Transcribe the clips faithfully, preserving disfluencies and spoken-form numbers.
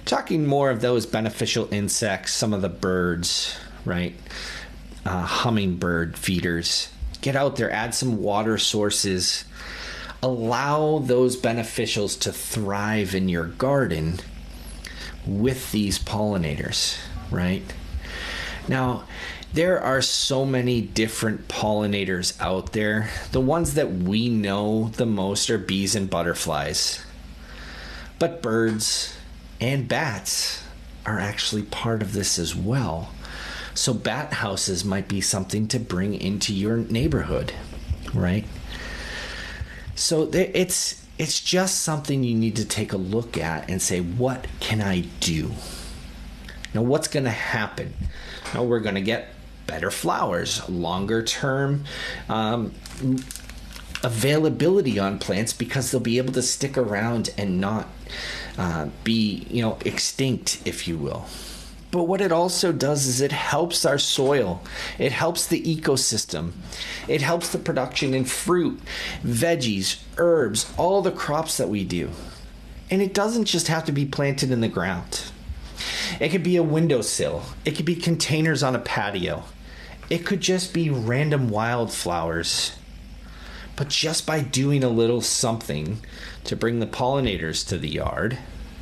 Talking more of those beneficial insects, some of the birds, right? Uh, hummingbird feeders. Get out there, add some water sources. Allow those beneficials to thrive in your garden with these pollinators, right? Now, there are so many different pollinators out there. The ones that we know the most are bees and butterflies. But birds and bats are actually part of this as well. So bat houses might be something to bring into your neighborhood, right? So it's it's just something you need to take a look at and say, what can I do? Now, what's going to happen? Now, we're going to get better flowers, longer term um, availability on plants because they'll be able to stick around and not uh, be, you know, extinct, if you will. But what it also does is it helps our soil. It helps the ecosystem. It helps the production in fruit, veggies, herbs, all the crops that we do. And it doesn't just have to be planted in the ground. It could be a windowsill. It could be containers on a patio. It could just be random wildflowers. But just by doing a little something to bring the pollinators to the yard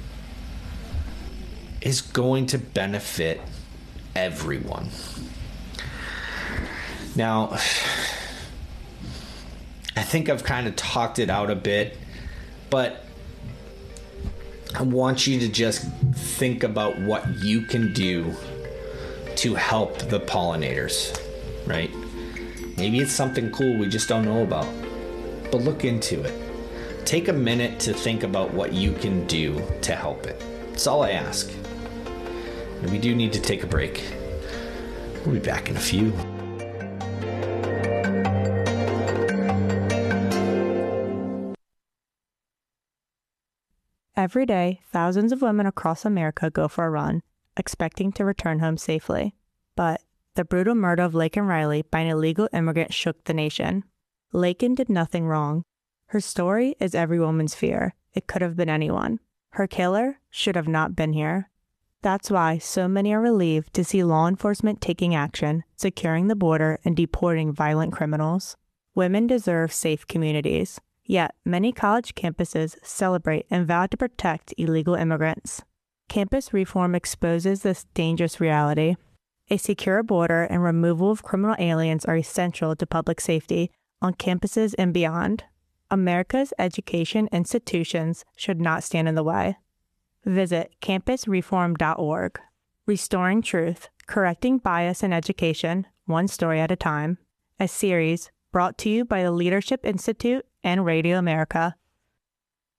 is going to benefit everyone. Now, I think I've kind of talked it out a bit, but I want you to just think about what you can do to help the pollinators, right? Maybe it's something cool we just don't know about, but look into it. Take a minute to think about what you can do to help it. That's all I ask. And we do need to take a break. We'll be back in a few. Every day, thousands of women across America go for a run, expecting to return home safely. But the brutal murder of Laken Riley by an illegal immigrant shook the nation. Laken did nothing wrong. Her story is every woman's fear. It could have been anyone. Her killer should have not been here. That's why so many are relieved to see law enforcement taking action, securing the border, and deporting violent criminals. Women deserve safe communities. Yet, many college campuses celebrate and vow to protect illegal immigrants. Campus reform exposes this dangerous reality. A secure border and removal of criminal aliens are essential to public safety on campuses and beyond. America's education institutions should not stand in the way. Visit campus reform dot org. Restoring Truth, Correcting Bias in Education, One Story at a Time. A series brought to you by the Leadership Institute and Radio America.